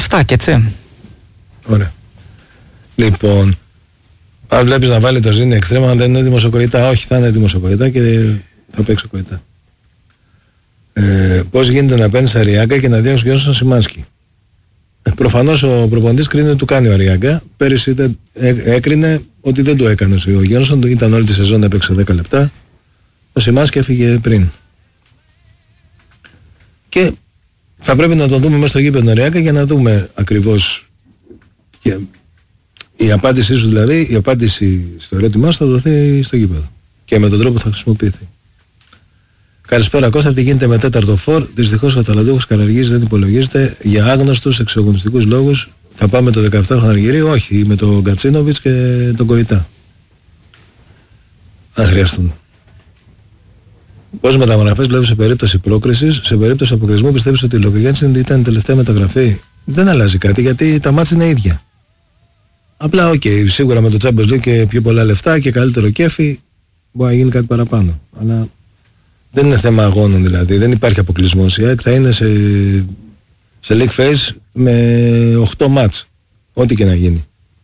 Αυτά και έτσι. Ωραία. Λοιπόν, αν βλέπεις να βάλει το Ζήνη εξτρέμα, αν δεν είναι έτοιμος ο Κοϊτά, όχι, θα είναι έτοιμος ο Κοϊτά και θα παίξει ο Κοϊτά. Πώς γίνεται να παίρνεις Αριάγκα και να διώξεις και στον Σιμάνσκι? Προφανώς ο προπονητής κρίνει ότι του κάνει ο Αριάγκα. Πέρυσι έκρινε ότι δεν του έκανε ο Γιόνσον, ήταν όλη τη σεζόν, έπαιξε 10 λεπτά. Ο Σιμάνσκι έφυγε πριν. Και θα πρέπει να τον δούμε μέσα στο γήπεδο Αριάγκα για να δούμε ακριβώς. Και η απάντησή σου δηλαδή, η απάντηση στο ερώτημά σου θα δοθεί στο γήπεδο. Και με τον τρόπο θα χρησιμοποιηθεί. Καλησπέρα Κώστα, τι γίνεται με τέταρτο φορ? Δυστυχώς ο Ταλαντούχος Καραργής δεν υπολογίζεται για άγνωστους εξωγωνιστικούς λόγους. Θα πάμε το 17 Αργυρίου, όχι, με τον Γκατσίνοβιτς και τον Κοϊτά. Αν χρειαστούν. Πώς μεταγραφές βλέπεις σε περίπτωση πρόκρισης, σε περίπτωση αποκλεισμού πιστεύεις ότι η Λογογέννηση ήταν η τελευταία μεταγραφή? Δεν αλλάζει κάτι γιατί τα μάτς είναι ίδια. Απλά σίγουρα με το Champions League και πιο πολλά λεφτά και καλύτερο κέφι μπορεί να γίνει κάτι παραπάνω. Αλλά δεν είναι θέμα αγώνων δηλαδή, δεν υπάρχει αποκλεισμός. Η ΑΕΚ θα είναι σε league phase με 8 μάτς, ό,τι και να γίνει.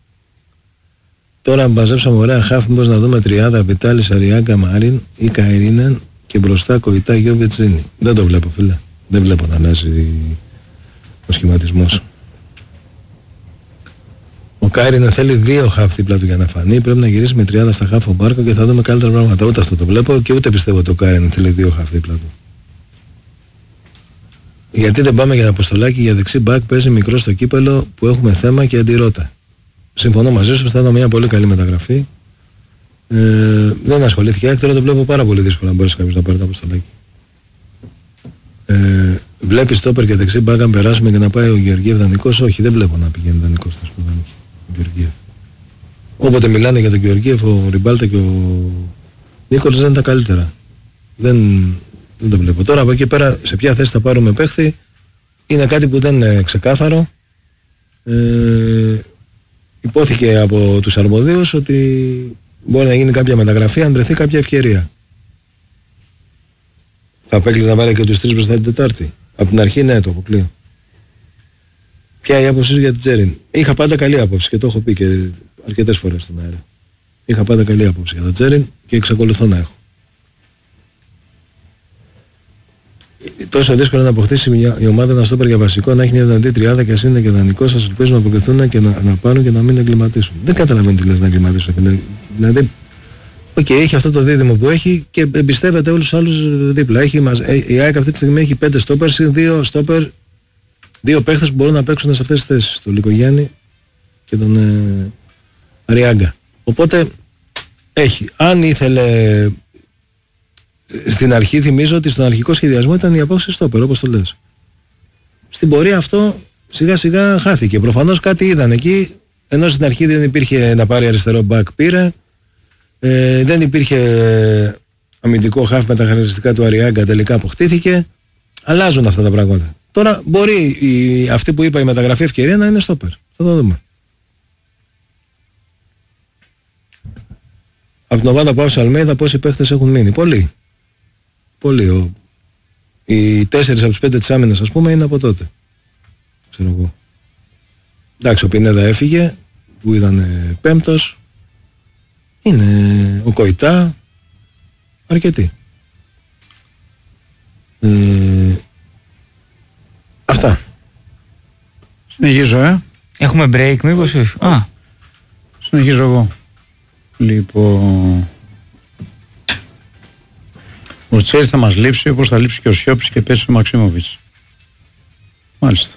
Τώρα μαζέψαμε ωραία χάφ, μήπως να δούμε τριάδα Βιτάλης, Αριάγκα, Μαρίν ή Καϊρίνεν και μπροστά Κοϊτά, Γιόβιτς, Ζήνη. Δεν το βλέπω φίλε, δεν βλέπω να αλλάζει ο σχηματισμός. Ο Κάιρινεν θέλει 2 χαφ δίπλα του για να φανεί. Πρέπει να γυρίσει με 30 στα χαφ ο Μπάρκο και θα δούμε καλύτερα πράγματα. Ούτε αυτό το βλέπω και ούτε πιστεύω ότι ο Κάιρινεν θέλει 2 χαφ δίπλα του. Γιατί δεν πάμε για αποστολάκι για δεξί μπακ? Παίζει μικρό στο κύπελο που έχουμε θέμα και αντιρώτα. Συμφωνώ μαζί σου, θα ήταν μια πολύ καλή μεταγραφή. Δεν ασχολήθηκε. Τώρα το βλέπω πάρα πολύ δύσκολο να μπορέσει κάποιος να πάρει το αποστολάκι. Βλέπεις τόπερ και δεξί μπακ αν περάσουμε και να πάει ο Γεωργίευ δανεικός? Όχι, δεν βλέπω να πηγαίνει δανεικός στο Σπουδανίκη ο Γεωργίευ. Όποτε μιλάνε για τον Γεωργίευ, ο Ριμπάλτα και ο Νίκολας δεν είναι τα καλύτερα. Δεν το βλέπω. Τώρα από εκεί πέρα σε ποια θέση θα πάρουμε παίχτη είναι κάτι που δεν είναι ξεκάθαρο. Υπόθηκε από τους αρμοδίους ότι μπορεί να γίνει κάποια μεταγραφή αν βρεθεί κάποια ευκαιρία. Θα απέκλεισε να βάλει και τους 3 μπροστά την Τετάρτη? Από την αρχή ναι, το αποκλείω. Ποια η άποψη για την Τζέριν? Είχα πάντα καλή άποψη και το έχω πει και αρκετές φορές στον αέρα. Είχα πάντα καλή άποψη για τον Τζέριν και εξακολουθώ να έχω. Τόσο δύσκολο να αποκτήσει η ομάδα ένα στόπερ για βασικό, να έχει μια δυνατή τριάδα και ας είναι και δανεικό, σας ελπίζουν να αποκλειθούν και να πάρουν και να μην εγκληματίσουν. Δεν καταλαβαίνω τι λες να εγκληματίσουν. Δηλαδή, έχει αυτό το δίδυμο που έχει και εμπιστεύεται όλους τους άλλους δίπλα. Η ΑΕΚ αυτή τη στιγμή έχει 5 στόπερ, 2 στόπερ, 2 παίχτες που μπορούν να παίξουν σε αυτές τις θέσεις. Τον Λικογιάννη και τον Αριάγκα. Οπότε έχει. Αν ήθελε. Στην αρχή θυμίζω ότι στον αρχικό σχεδιασμό ήταν η απόκτηση στόπερ, όπως το λες. Στην πορεία αυτό σιγά σιγά χάθηκε. Προφανώς κάτι είδαν εκεί, ενώ στην αρχή δεν υπήρχε να πάρει αριστερό μπακ, πήρε. Δεν υπήρχε αμυντικό χαφ με τα χαρακτηριστικά του Αριάγκα, τελικά αποκτήθηκε. Αλλάζουν αυτά τα πράγματα. Τώρα μπορεί αυτή που είπα η μεταγραφή ευκαιρία να είναι στόπερ. Θα το δούμε. Από την ομάδα που άφησε ο Αλμέιδα πόσοι παίχτες έχουν μείνει? Πολλοί. Οι 4 από τους 5 της άμυνας ας πούμε είναι από τότε. Ξέρω εγώ. Εντάξει, ο Πινέδα έφυγε που ήταν 5ος. Είναι ο Κοϊτά. Αρκετοί. Αυτά. Συνεχίζω Έχουμε break μήπως? Συνεχίζω εγώ. Λοιπόν, ο Τσέρι θα μας λείψει όπως θα λείψει και ο Σιώπης και πέσει ο Μαξίμοβιτς. Μάλιστα.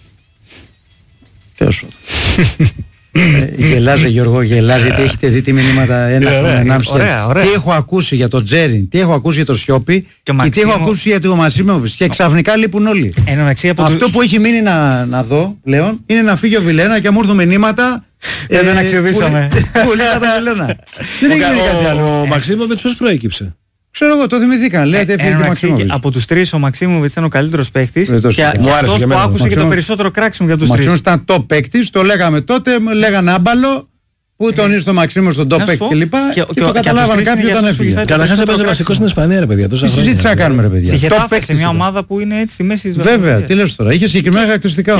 Τέλος πάντων. Γελάζε Γιώργο, γελάζε γιατί έχετε δει τι μηνύματα ένα ωραία. Τι έχω ακούσει για τον Τζέριν, τι έχω ακούσει για τον Σιώπη και τι έχω ακούσει για τον Μαξίμοβιτς και ξαφνικά λείπουν όλοι. Αυτό που έχει μείνει να δω πλέον είναι να φύγει ο Βιλένα και μου έρθουν μηνύματα. Δεν αξιοποιήσαμε. Πολύ κατά Βιλένα. Δεν έχει γίνει κάτι άλλο. Ο Μαξίμοβιτς πώς προέκυψε? Ξέρω εγώ, το θυμηθήκαν. Λέτε από τους 3 ο Μαξίμοβιτς ήταν ο καλύτερος παίκτης και αυτός που άκουσε και το περισσότερο κράξιμο για τους 3. Ο Μαξίμοβιτς ήταν top παίκτης, το λέγαμε τότε, λέγανε άμπαλο, που τον ήρθε ο Μαξίμοβιτς στον top παίκτη κλπ. Και το καταλάβανε κάποιοι όταν έφυγε. Καταρχάς έπαιζε βασικό στην Ισπανία ρε παιδιά. Τι συζήτηση να κάνουμε ρε παιδιά. Στη Χετάφε, σε μια ομάδα που είναι έτσι στη μέση της Βαλκανίας. Βέβαια, τι λες τώρα, είχε συγκεκριμένα χαρακτηριστικά.